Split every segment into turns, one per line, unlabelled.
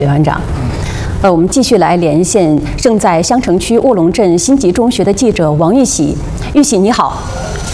委员长。我们继续来连线正在襄城区卧龙镇新集中学的记者王玉喜。玉喜，你好。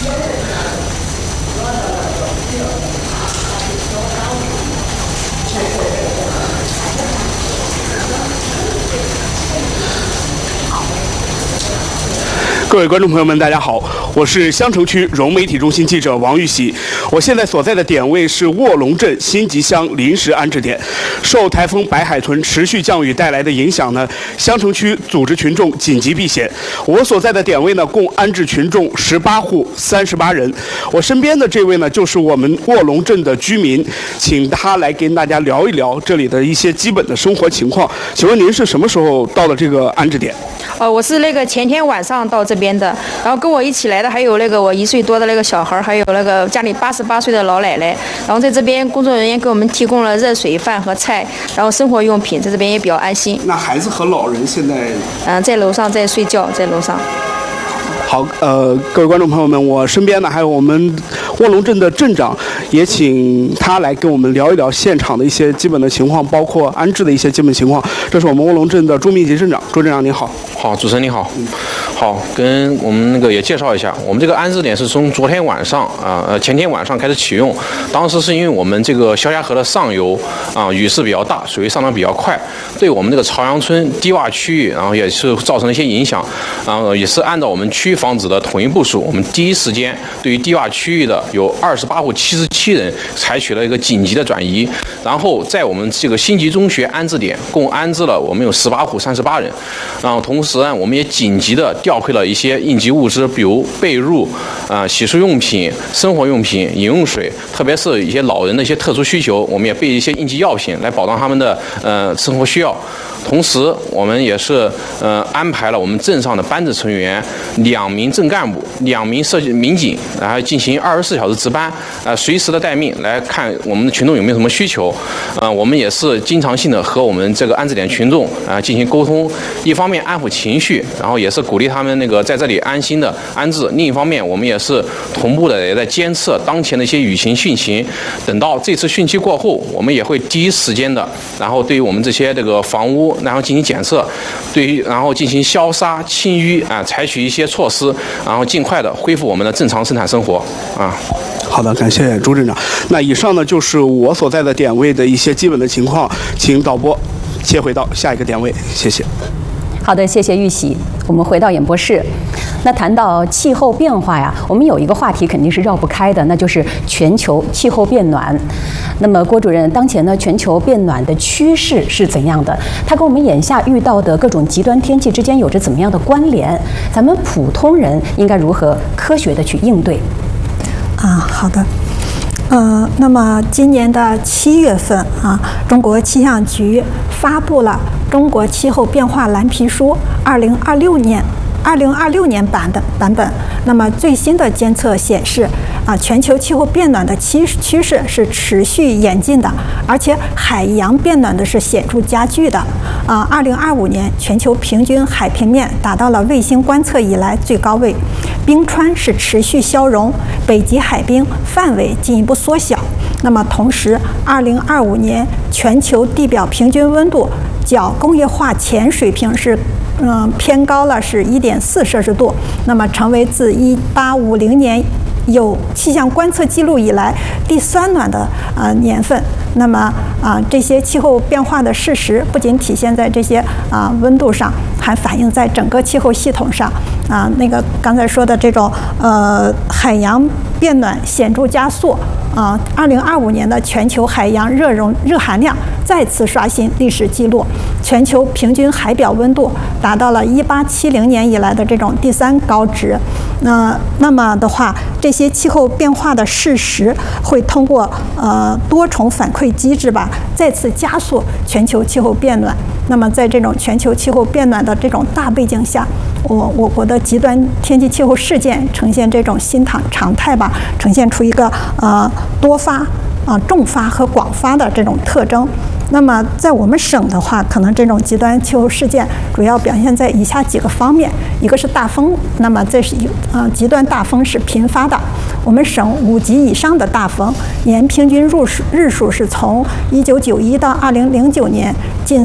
各位观众朋友们，大家好，我是襄城区融媒体中心记者王玉喜。我现在所在的点位是卧龙镇新集乡临时安置点。受台风白海豚持续降雨带来的影响呢，襄城区组织群众紧急避险。我所在的点位呢，共安置群众18户38人。我身边的这位呢，就是我们卧龙镇的居民，请他来跟大家聊一聊这里的一些基本的生活情况。请问您是什么时候到的这个安置点？
我是前天晚上到这边的，然后跟我一起来的还有我1岁多的小孩，还有家里88岁的老奶奶。然后在这边工作人员给我们提供了热水、饭和菜，然后生活用品，在这边也比较安心。
那孩子和老人现在？
在楼上在睡觉，在楼上。
好，各位观众朋友们，我身边呢还有我们卧龙镇的镇长，也请他来跟我们聊一聊现场的一些基本的情况，包括安置的一些基本情况。这是我们卧龙镇的朱密吉镇长，朱镇长您好。
好，主持人你好。好，跟我们也介绍一下，我们这个安置点是从昨天晚上前天晚上开始启用。当时是因为我们这个萧家河的上游雨势比较大，水位上涨比较快，对我们这个朝阳村低洼区域，然后也是造成了一些影响。也是按照我们区防指的统一部署，我们第一时间对于低洼区域的有28户77人采取了一个紧急的转移，然后在我们这个新集中学安置点共安置了我们有18户38人，然后同时呢，我们也紧急的调配了一些应急物资，比如被褥、洗漱用品、生活用品、饮用水，特别是一些老人的一些特殊需求，我们也备一些应急药品来保障他们的生活需要。同时，我们也是安排了我们镇上的班子成员2名镇干部、2名社区民警，然后进行24小时值班，随时的待命来看我们的群众有没有什么需求。我们也是经常性的和我们这个安置点群众进行沟通，一方面安抚情绪，然后也是鼓励他们在这里安心的安置；另一方面，我们也是同步的也在监测当前的一些雨情汛情。等到这次汛期过后，我们也会第一时间的，然后对于我们这些房屋，然后进行检测，然后进行消杀清淤采取一些措施，然后尽快的恢复我们的正常生产生活
好的，感谢朱镇长。那以上呢就是我所在的点位的一些基本的情况，请导播切回到下一个点位，谢谢。
好的，谢谢玉喜。我们回到演播室。那谈到气候变化呀，我们有一个话题肯定是绕不开的，那就是全球气候变暖。那么郭主任，当前呢全球变暖的趋势是怎样的？它跟我们眼下遇到的各种极端天气之间有着怎么样的关联？咱们普通人应该如何科学的去应对？
好的。那么今年的7月份中国气象局发布了《中国气候变化蓝皮书》2026年版本。那么最新的监测显示，全球气候变暖的趋势是持续演进的，而且海洋变暖的是显著加剧的。2025年全球平均海平面达到了卫星观测以来最高位，冰川是持续消融，北极海冰范围进一步缩小。那么同时，2025年全球地表平均温度较工业化前水平是偏高了，是1.4摄氏度，那么成为自1850年有气象观测记录以来第3暖的年份。那么这些气候变化的事实不仅体现在这些温度上，还反映在整个气候系统上。刚才说的这种海洋变暖显著加速。2025年的全球海洋热含量再次刷新历史记录，全球平均海表温度达到了1870年以来的这种第3高值。那么的话，这些气候变化的事实会通过多重反馈机制再次加速全球气候变暖。那么在这种全球气候变暖的这种大背景下，我国的极端天气气候事件呈现这种新常态呈现出一个多发、重发和广发的这种特征。那么在我们省的话，可能这种极端气候事件主要表现在以下几个方面：一个是大风，那么这是极端大风是频发的。我们省5级以上的大风年平均日数是从1991到2009年近